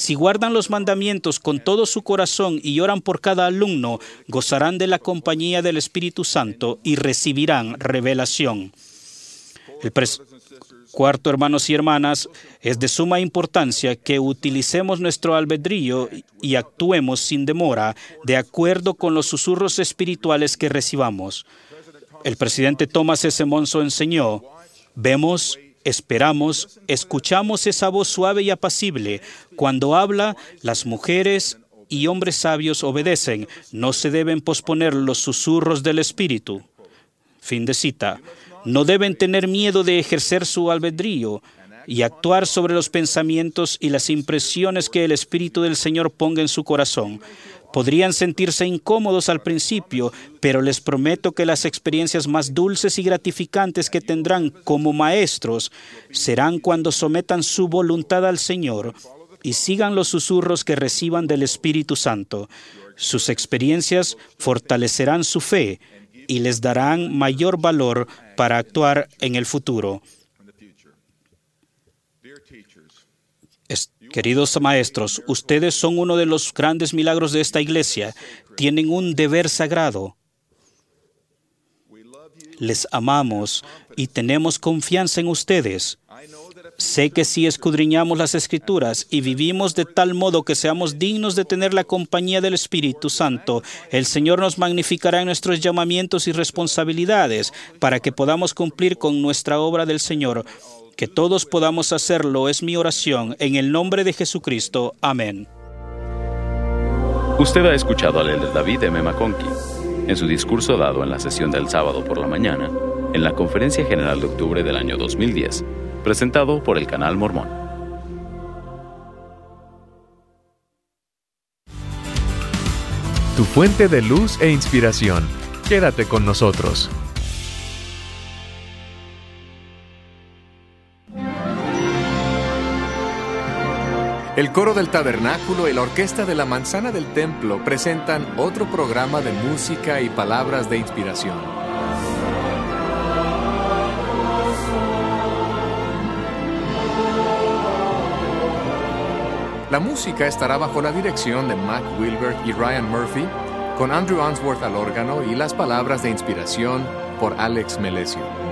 Si guardan los mandamientos con todo su corazón y oran por cada alumno, gozarán de la compañía del Espíritu Santo y recibirán revelación. Cuarto, hermanos y hermanas, es de suma importancia que utilicemos nuestro albedrío y actuemos sin demora, de acuerdo con los susurros espirituales que recibamos. El presidente Thomas S. Monson enseñó: vemos, esperamos, escuchamos esa voz suave y apacible. Cuando habla, las mujeres y hombres sabios obedecen. No se deben posponer los susurros del Espíritu. Fin de cita. No deben tener miedo de ejercer su albedrío y actuar sobre los pensamientos y las impresiones que el Espíritu del Señor ponga en su corazón. Podrían sentirse incómodos al principio, pero les prometo que las experiencias más dulces y gratificantes que tendrán como maestros serán cuando sometan su voluntad al Señor y sigan los susurros que reciban del Espíritu Santo. Sus experiencias fortalecerán su fe y les darán mayor valor para actuar en el futuro. Queridos maestros, ustedes son uno de los grandes milagros de esta iglesia. Tienen un deber sagrado. Les amamos y tenemos confianza en ustedes. Sé que si escudriñamos las Escrituras y vivimos de tal modo que seamos dignos de tener la compañía del Espíritu Santo, el Señor nos magnificará en nuestros llamamientos y responsabilidades para que podamos cumplir con nuestra obra del Señor. Que todos podamos hacerlo es mi oración, en el nombre de Jesucristo. Amén. Usted ha escuchado al elder David M. McConkie en su discurso dado en la sesión del sábado por la mañana en la Conferencia General de octubre del año 2010, presentado por el Canal Mormón. Tu fuente de luz e inspiración. Quédate con nosotros. El Coro del Tabernáculo y la Orquesta de la Manzana del Templo presentan otro programa de música y palabras de inspiración. La música estará bajo la dirección de Mac Wilbert y Ryan Murphy, con Andrew Answorth al órgano y las palabras de inspiración por Alex Melesio.